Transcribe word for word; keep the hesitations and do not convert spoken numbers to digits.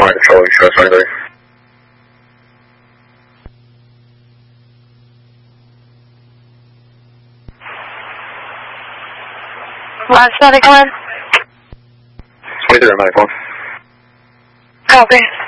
Line Control, Insurance twenty-three. Last static, come in. twenty-three on ninety-four. Copy.